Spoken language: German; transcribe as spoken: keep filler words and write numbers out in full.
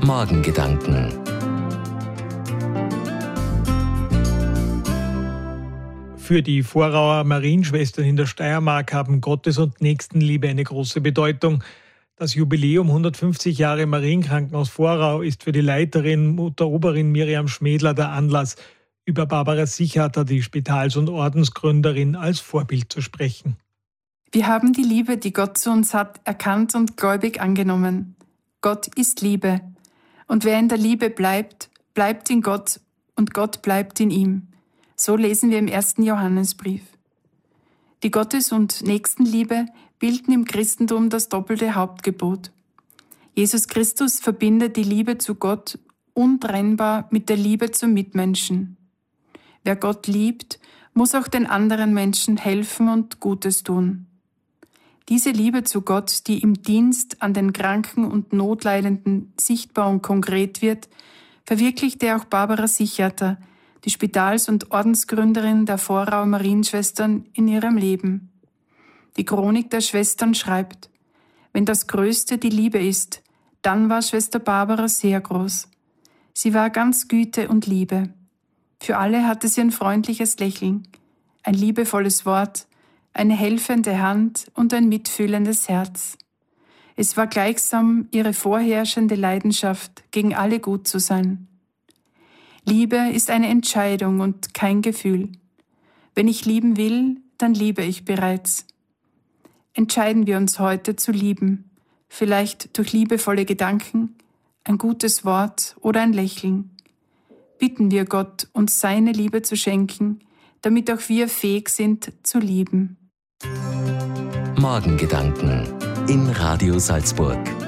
Morgengedanken. Für die Vorauer Marienschwestern in der Steiermark haben Gottes- und Nächstenliebe eine große Bedeutung. Das Jubiläum hundertfünfzig Jahre Marienkrankenhaus Vorau ist für die Leiterin Mutter Oberin Miriam Schmedler der Anlass, über Barbara Sichater, die Spitals- und Ordensgründerin, als Vorbild zu sprechen. Wir haben die Liebe, die Gott zu uns hat, erkannt und gläubig angenommen. Gott ist Liebe. Und wer in der Liebe bleibt, bleibt in Gott und Gott bleibt in ihm. So lesen wir im ersten Johannesbrief. Die Gottes- und Nächstenliebe bilden im Christentum das doppelte Hauptgebot. Jesus Christus verbindet die Liebe zu Gott untrennbar mit der Liebe zum Mitmenschen. Wer Gott liebt, muss auch den anderen Menschen helfen und Gutes tun. Diese Liebe zu Gott, die im Dienst an den Kranken und Notleidenden sichtbar und konkret wird, verwirklichte auch Barbara Sichater, die Spitals- und Ordensgründerin der Vorauer Marienschwestern, in ihrem Leben. Die Chronik der Schwestern schreibt: Wenn das Größte die Liebe ist, dann war Schwester Barbara sehr groß. Sie war ganz Güte und Liebe. Für alle hatte sie ein freundliches Lächeln, ein liebevolles Wort, eine helfende Hand und ein mitfühlendes Herz. Es war gleichsam ihre vorherrschende Leidenschaft, gegen alle gut zu sein. Liebe ist eine Entscheidung und kein Gefühl. Wenn ich lieben will, dann liebe ich bereits. Entscheiden wir uns heute zu lieben, vielleicht durch liebevolle Gedanken, ein gutes Wort oder ein Lächeln. Bitten wir Gott, uns seine Liebe zu schenken, damit auch wir fähig sind zu lieben. Morgengedanken in Radio Salzburg.